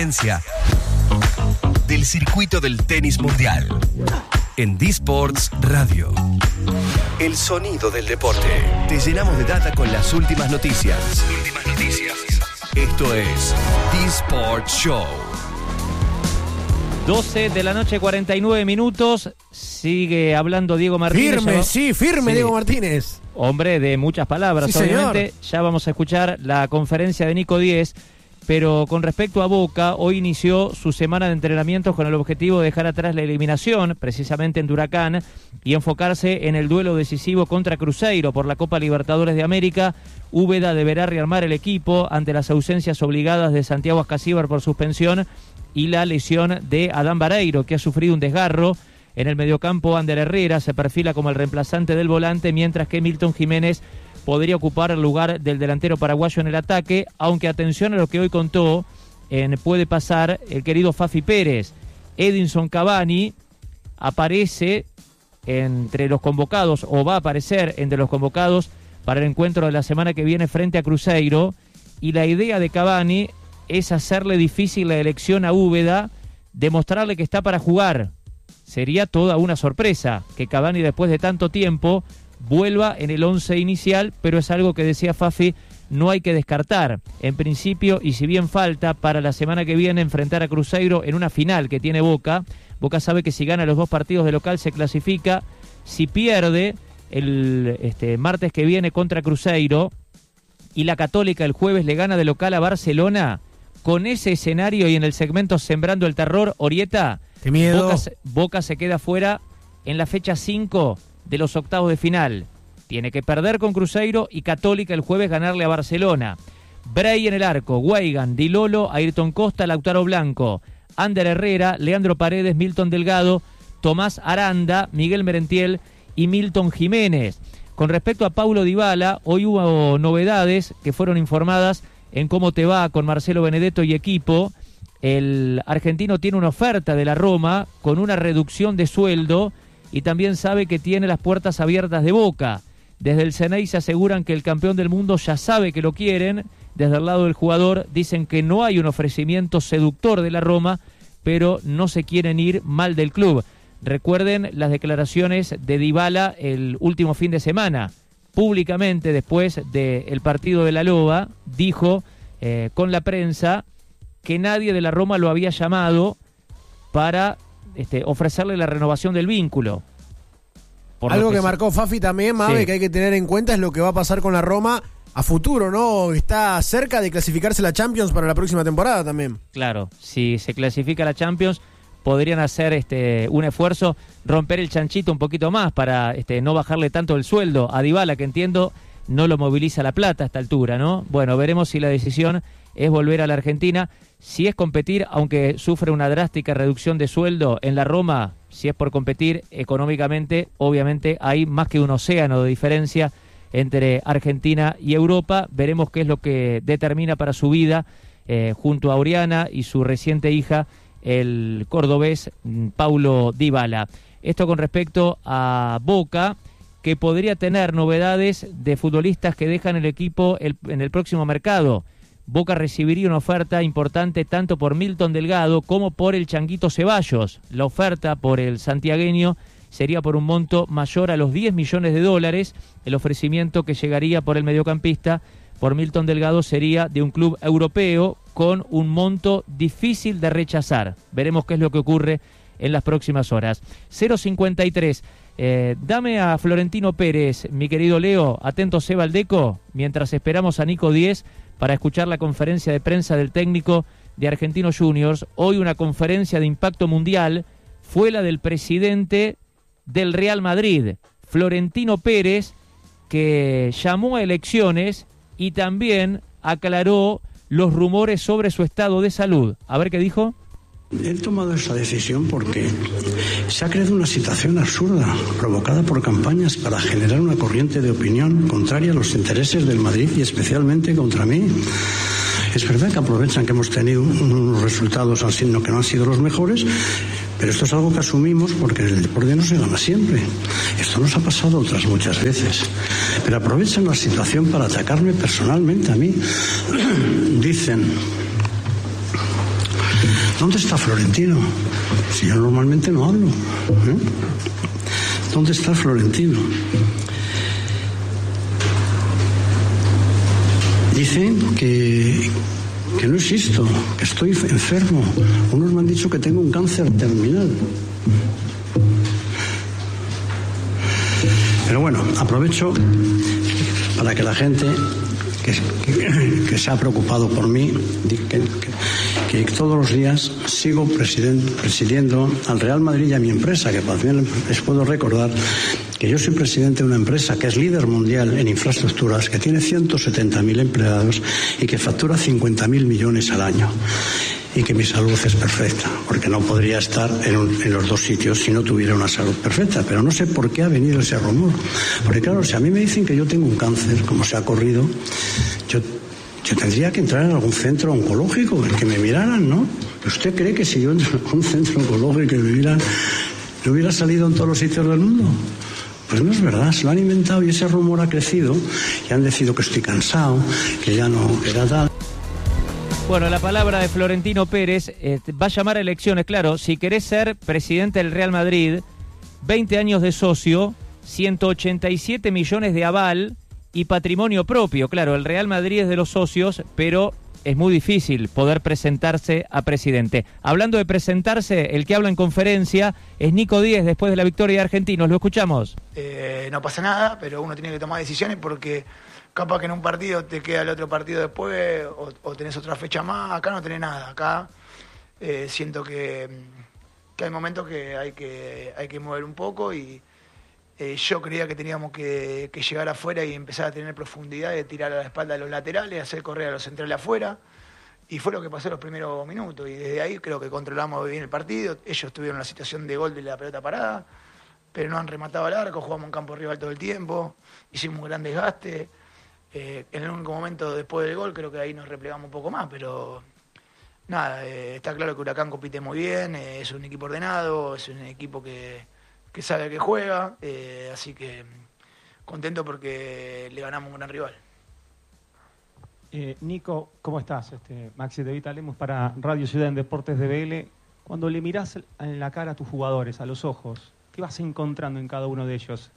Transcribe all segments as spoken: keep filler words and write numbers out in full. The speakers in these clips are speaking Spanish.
del circuito del tenis mundial en D-Sports Radio. El sonido del deporte. Te llenamos de data con las últimas noticias. Últimas noticias. Esto es D-Sports Show. doce de la noche, cuarenta y nueve minutos. Sigue hablando Diego Martínez. Firme, va... sí, firme sí. Diego Martínez. Hombre de muchas palabras, sí, obviamente. Señor. Ya vamos a escuchar la conferencia de Nico Díez. Pero con respecto a Boca, hoy inició su semana de entrenamientos con el objetivo de dejar atrás la eliminación, precisamente en Huracán, y enfocarse en el duelo decisivo contra Cruzeiro por la Copa Libertadores de América. Úbeda deberá rearmar el equipo ante las ausencias obligadas de Santiago Ascasíbar por suspensión y la lesión de Adán Vareiro, que ha sufrido un desgarro. En el mediocampo, Ander Herrera se perfila como el reemplazante del volante, mientras que Milton Jiménez podría ocupar el lugar del delantero paraguayo en el ataque, aunque atención a lo que hoy contó, en puede pasar el querido Fafi Pérez. Edinson Cavani aparece entre los convocados, o va a aparecer entre los convocados para el encuentro de la semana que viene frente a Cruzeiro, y la idea de Cavani es hacerle difícil la elección a Úbeda, demostrarle que está para jugar. Sería toda una sorpresa que Cavani, después de tanto tiempo, vuelva en el once inicial, pero es algo que decía Fafi, no hay que descartar. En principio, y si bien falta para la semana que viene enfrentar a Cruzeiro en una final que tiene Boca, Boca sabe que si gana los dos partidos de local se clasifica. Si pierde el este, martes que viene contra Cruzeiro y la Católica el jueves le gana de local a Barcelona, con ese escenario y en el segmento Sembrando el Terror, Orieta, ¡qué miedo! Boca, Boca se queda fuera en la fecha cinco de los octavos de final. Tiene que perder con Cruzeiro y Católica el jueves ganarle a Barcelona. Bray en el arco, Weigan, Di Lolo, Ayrton Costa, Lautaro Blanco, Ander Herrera, Leandro Paredes, Milton Delgado, Tomás Aranda, Miguel Merentiel y Milton Jiménez. Con respecto a Paulo Dybala, hoy hubo novedades que fueron informadas en Cómo Te Va con Marcelo Benedetto y equipo. El argentino tiene una oferta de la Roma con una reducción de sueldo y también sabe que tiene las puertas abiertas de Boca. Desde el C N E I se aseguran que el campeón del mundo ya sabe que lo quieren. Desde el lado del jugador dicen que no hay un ofrecimiento seductor de la Roma, pero no se quieren ir mal del club. Recuerden las declaraciones de Dybala el último fin de semana. Públicamente, después del partido de la Loba, dijo eh, con la prensa que nadie de la Roma lo había llamado para Este, ofrecerle la renovación del vínculo. Por Algo que, que marcó Fafi también, Mabe, sí. que hay que tener en cuenta es lo que va a pasar con la Roma a futuro, ¿no? Está cerca de clasificarse la Champions para la próxima temporada también. Claro, si se clasifica la Champions, podrían hacer este un esfuerzo, romper el chanchito un poquito más para este, no bajarle tanto el sueldo a Dybala, que entiendo no lo moviliza la plata a esta altura, ¿no? Bueno, veremos si la decisión es volver a la Argentina. Si es competir, aunque sufre una drástica reducción de sueldo en la Roma, si es por competir económicamente, obviamente hay más que un océano de diferencia entre Argentina y Europa. Veremos qué es lo que determina para su vida eh, junto a Oriana y su reciente hija, el cordobés Paulo Dybala. Esto con respecto a Boca, que podría tener novedades de futbolistas que dejan el equipo el, en el próximo mercado. Boca recibiría una oferta importante tanto por Milton Delgado como por el Changuito Ceballos. La oferta por el santiagueño sería por un monto mayor a los diez millones de dólares. El ofrecimiento que llegaría por el mediocampista por Milton Delgado sería de un club europeo con un monto difícil de rechazar. Veremos qué es lo que ocurre en las próximas horas. cero cincuenta y tres. Eh, dame a Florentino Pérez, mi querido Leo, atento Seba Aldeco, mientras esperamos a Nico Díez para escuchar la conferencia de prensa del técnico de Argentinos Juniors. Hoy una conferencia de impacto mundial fue la del presidente del Real Madrid, Florentino Pérez, que llamó a elecciones y también aclaró los rumores sobre su estado de salud. A ver qué dijo. He tomado esa decisión porque se ha creado una situación absurda provocada por campañas para generar una corriente de opinión contraria a los intereses del Madrid y especialmente contra mí. Es verdad que aprovechan que hemos tenido unos resultados así, no, que no han sido los mejores, pero esto es algo que asumimos porque en el deporte no se gana siempre. Esto nos ha pasado otras muchas veces. Pero aprovechan la situación para atacarme personalmente a mí. Dicen ¿Dónde está Florentino? Si yo normalmente no hablo. ¿eh? ¿Dónde está Florentino? Dicen que, que no existo, que estoy enfermo. Unos me han dicho que tengo un cáncer terminal. Pero bueno, aprovecho para que la gente que, que, que se ha preocupado por mí, que, que, que todos los días sigo presidiendo al Real Madrid y a mi empresa, que también les puedo recordar que yo soy presidente de una empresa que es líder mundial en infraestructuras, que tiene ciento setenta mil empleados y que factura cincuenta mil millones al año. Y que mi salud es perfecta, porque no podría estar en, un, en los dos sitios si no tuviera una salud perfecta. Pero no sé por qué ha venido ese rumor. Porque claro, si a mí me dicen que yo tengo un cáncer, como se ha corrido, yo, yo tendría que entrar en algún centro oncológico, en que me miraran, ¿no? ¿Usted cree que si yo entro en un centro oncológico y me miran, no hubiera salido en todos los sitios del mundo? Pues no es verdad, se lo han inventado y ese rumor ha crecido y han decidido que estoy cansado, que ya no era tal. Bueno, la palabra de Florentino Pérez eh, va a llamar a elecciones, claro. Si querés ser presidente del Real Madrid, veinte años de socio, ciento ochenta y siete millones de aval y patrimonio propio. Claro, el Real Madrid es de los socios, pero es muy difícil poder presentarse a presidente. Hablando de presentarse, el que habla en conferencia es Nico Díez después de la victoria de Argentinos. ¿Lo escuchamos? Eh, no pasa nada, pero uno tiene que tomar decisiones porque capaz que en un partido te queda el otro partido después o, o tenés otra fecha más. Acá no tenés nada. Acá eh, siento que, que hay momentos que hay que hay que mover un poco y eh, yo creía que teníamos que, que llegar afuera y empezar a tener profundidad, de tirar a la espalda a los laterales, hacer correr a los centrales afuera. Y fue lo que pasó en los primeros minutos. Y desde ahí creo que controlamos bien el partido. Ellos tuvieron la situación de gol de la pelota parada, pero no han rematado al arco, jugamos en campo rival todo el tiempo, hicimos un gran desgaste. Eh, en el único momento después del gol creo que ahí nos replegamos un poco más, pero nada, eh, está claro que Huracán compite muy bien, eh, es un equipo ordenado, es un equipo que, que sabe que juega, eh, así que contento porque le ganamos un gran rival. Eh, Nico, ¿cómo estás? Este, Maxi de Vita Lemus para Radio Ciudad en Deportes de B L. Cuando le mirás en la cara a tus jugadores, a los ojos, ¿qué vas encontrando en cada uno de ellos?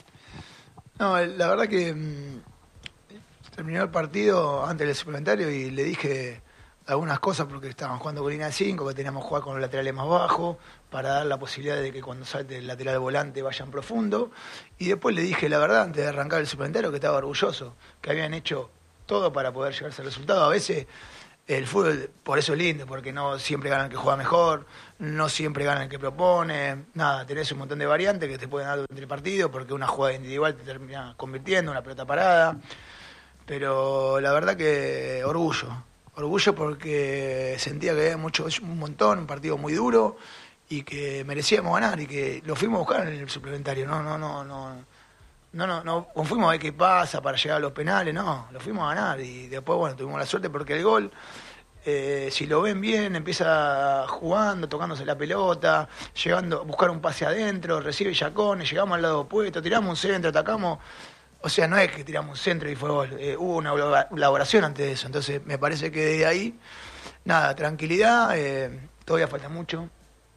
No, la verdad que mmm, terminó el partido antes del suplementario y le dije algunas cosas porque estábamos jugando con línea de cinco, que teníamos que jugar con los laterales más bajos para dar la posibilidad de que cuando salte el lateral volante vayan profundo. Y después le dije la verdad antes de arrancar el suplementario que estaba orgulloso, que habían hecho todo para poder llegarse al resultado. A veces el fútbol, por eso es lindo, porque no siempre gana el que juega mejor, no siempre gana el que propone, nada, tenés un montón de variantes que te pueden dar durante el partido, porque una jugada individual te termina convirtiendo, una pelota parada, pero la verdad que orgullo, orgullo porque sentía que había mucho, un montón, un partido muy duro, y que merecíamos ganar, y que lo fuimos a buscar en el suplementario, no, no, no, no. No, no, no, fuimos a ver qué pasa para llegar a los penales, no, lo fuimos a ganar y después, bueno, tuvimos la suerte porque el gol, eh, si lo ven bien, empieza jugando, tocándose la pelota, llegando a buscar un pase adentro, recibe Yacones, llegamos al lado opuesto, tiramos un centro, atacamos, o sea, no es que tiramos un centro y fue gol, eh, hubo una elaboración antes de eso, entonces me parece que desde ahí, nada, tranquilidad, eh, todavía falta mucho,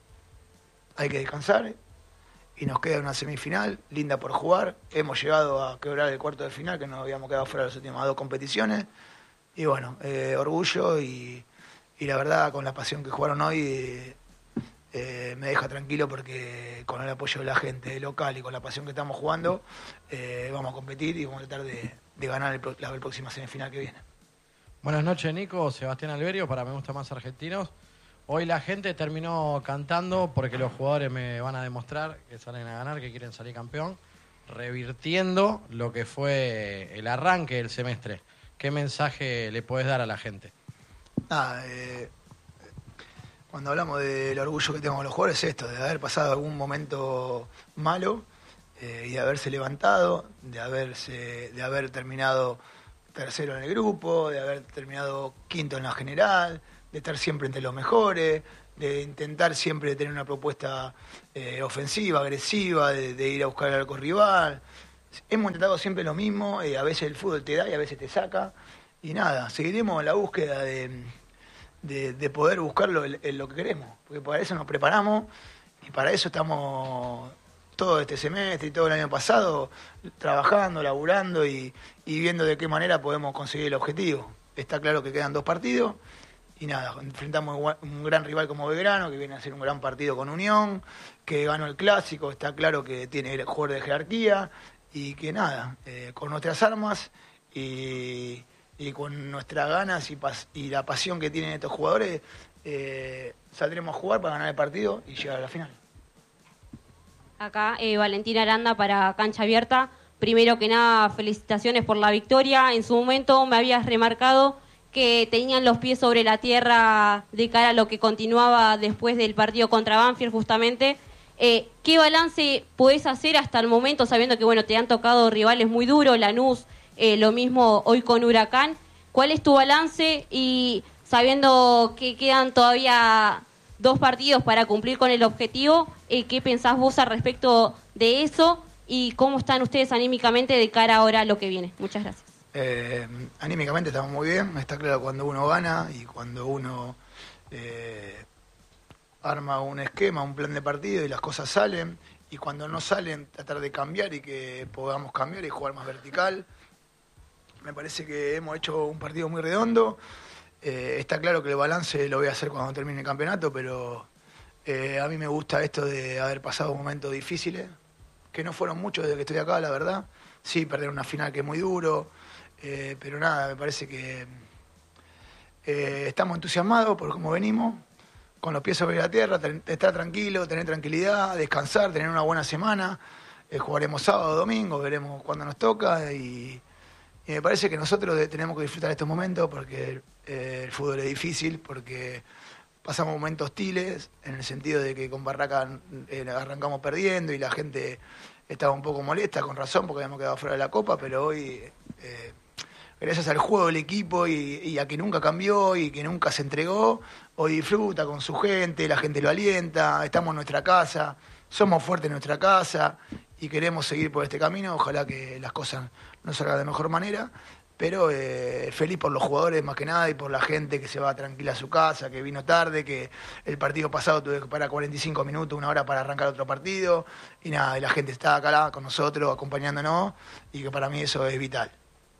hay que descansar. Y nos queda una semifinal, linda por jugar. Hemos llegado a quebrar el cuarto de final, que nos habíamos quedado fuera de las últimas dos competiciones. Y bueno, eh, orgullo y, y la verdad, con la pasión que jugaron hoy, eh, me deja tranquilo porque con el apoyo de la gente local y con la pasión que estamos jugando, eh, vamos a competir y vamos a tratar de, de ganar el, la, la próxima semifinal que viene. Buenas noches, Nico. Sebastián Alberio, para Me Gusta Más Argentinos. Hoy la gente terminó cantando porque los jugadores me van a demostrar que salen a ganar, que quieren salir campeón, revirtiendo lo que fue el arranque del semestre. ¿Qué mensaje le podés dar a la gente? Ah, eh, cuando hablamos del orgullo que tenemos los jugadores es esto, de haber pasado algún momento malo eh, y de haberse levantado, de haberse, de haber terminado tercero en el grupo, de haber terminado quinto en la general, de estar siempre entre los mejores, de intentar siempre tener una propuesta eh, ofensiva, agresiva, de, de ir a buscar al arco rival. Hemos intentado siempre lo mismo, eh, a veces el fútbol te da y a veces te saca. Y nada, seguiremos en la búsqueda de, de, de poder buscarlo en, en lo que queremos, porque para eso nos preparamos y para eso estamos todo este semestre y todo el año pasado trabajando, laburando y, y viendo de qué manera podemos conseguir el objetivo. Está claro que quedan dos partidos y nada, enfrentamos un gran rival como Belgrano, que viene a ser un gran partido con Unión, que ganó el Clásico, está claro que tiene jugadores de jerarquía y que nada, eh, con nuestras armas y, y con nuestras ganas y, pas, y la pasión que tienen estos jugadores, eh, saldremos a jugar para ganar el partido y llegar a la final. Acá eh, Valentina Aranda para Cancha Abierta. Primero que nada, felicitaciones por la victoria. En su momento me habías remarcado que tenían los pies sobre la tierra de cara a lo que continuaba después del partido contra Banfield justamente. Eh, ¿Qué balance podés hacer hasta el momento, sabiendo que bueno te han tocado rivales muy duros, Lanús, eh, lo mismo hoy con Huracán? ¿Cuál es tu balance? Y sabiendo que quedan todavía dos partidos para cumplir con el objetivo, eh, ¿qué pensás vos al respecto de eso? ¿Y cómo están ustedes anímicamente de cara ahora a lo que viene? Muchas gracias. Eh, anímicamente estamos muy bien, está claro cuando uno gana y cuando uno eh, arma un esquema, un plan de partido y las cosas salen, y cuando no salen tratar de cambiar y que podamos cambiar y jugar más vertical. Me parece que hemos hecho un partido muy redondo. Eh, está claro que el balance lo voy a hacer cuando termine el campeonato, pero eh, a mí me gusta esto de haber pasado momentos difíciles, que no fueron muchos desde que estoy acá, la verdad. Sí, perder una final que es muy duro, eh, pero nada, me parece que eh, estamos entusiasmados por cómo venimos, con los pies sobre la tierra, ten, estar tranquilo, tener tranquilidad, descansar, tener una buena semana. Eh, jugaremos sábado, domingo, veremos cuándo nos toca y, y me parece que nosotros de, tenemos que disfrutar estos momentos porque eh, el fútbol es difícil, porque pasamos momentos hostiles, en el sentido de que con Barraca eh, arrancamos perdiendo y la gente estaba un poco molesta, con razón, porque habíamos quedado fuera de la Copa, pero hoy, eh, gracias al juego del equipo y, y a que nunca cambió y que nunca se entregó, hoy disfruta con su gente, la gente lo alienta, estamos en nuestra casa, somos fuertes en nuestra casa y queremos seguir por este camino, ojalá que las cosas nos salgan de mejor manera. Pero eh, feliz por los jugadores más que nada y por la gente que se va tranquila a su casa, que vino tarde, que el partido pasado tuve que parar cuarenta y cinco minutos, una hora para arrancar otro partido. Y nada, y la gente está acá con nosotros, acompañándonos, y que para mí eso es vital.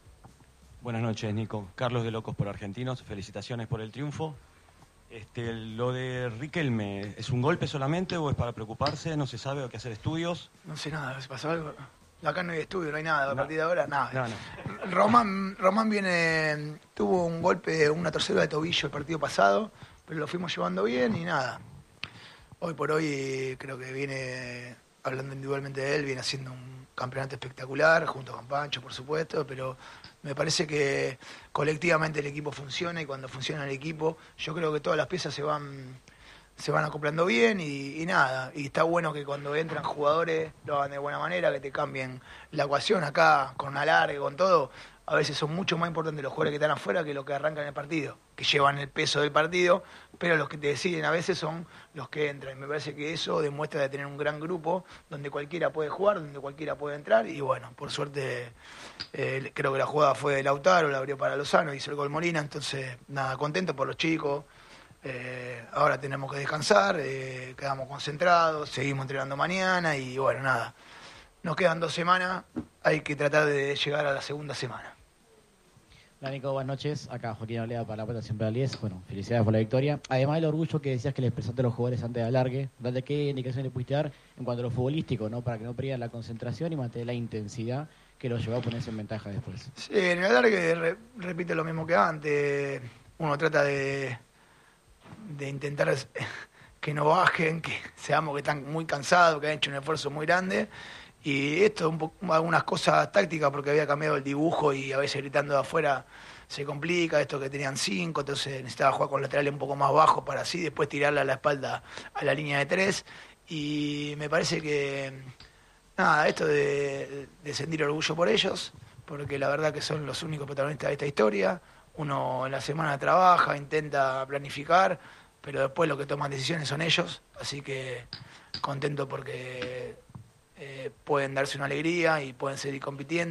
Buenas noches, Nico. Carlos de Locos por Argentinos, felicitaciones por el triunfo. Este, lo de Riquelme, ¿es un golpe solamente o es para preocuparse? ¿No se sabe o qué hacer estudios? No sé nada, ¿se pasó algo? Acá no hay estudio, no hay nada, a partir de ahora nada. No, no. Román, Román viene, tuvo un golpe, una torcedura de tobillo el partido pasado, pero lo fuimos llevando bien y nada. Hoy por hoy creo que viene, hablando individualmente de él, viene haciendo un campeonato espectacular, junto con Pancho, por supuesto, pero me parece que colectivamente el equipo funciona y cuando funciona el equipo, yo creo que todas las piezas se van... se van acoplando bien y, y nada, y está bueno que cuando entran jugadores lo hagan de buena manera, que te cambien la ecuación acá, con alargue, con todo. A veces son mucho más importantes los jugadores que están afuera que los que arrancan el partido, que llevan el peso del partido, pero los que te deciden a veces son los que entran. Y me parece que eso demuestra de tener un gran grupo donde cualquiera puede jugar, donde cualquiera puede entrar, y bueno, por suerte eh, creo que la jugada fue de Lautaro, la abrió para Lozano, hizo el gol Molina, entonces nada, contento por los chicos. Eh, ahora tenemos que descansar, eh, quedamos concentrados, seguimos entrenando mañana y bueno, nada, nos quedan dos semanas, hay que tratar de llegar a la segunda semana. Hola Nico, buenas noches, acá Joaquín Olea para la Puerta Siempre al diez, bueno, felicidades por la victoria. Además del orgullo que decías que le expresaste a los jugadores antes de alargue, ¿de qué indicaciones le pudiste dar en cuanto a lo futbolístico, ¿no? Para que no pierdan la concentración y mantener la intensidad que los llevó a ponerse en ventaja después? Sí, en el alargue re, repite lo mismo que antes, uno trata de... de intentar que no bajen, que seamos que están muy cansados, que han hecho un esfuerzo muy grande. Y esto, un poco, algunas cosas tácticas, porque había cambiado el dibujo y a veces gritando de afuera se complica. Esto que tenían cinco, entonces necesitaba jugar con laterales un poco más bajos para así después tirarle a la espalda a la línea de tres. Y me parece que, nada, esto de, de sentir orgullo por ellos, porque la verdad que son los únicos protagonistas de esta historia. Uno en la semana trabaja, intenta planificar, pero después lo que toman decisiones son ellos, así que contento porque eh, pueden darse una alegría y pueden seguir compitiendo.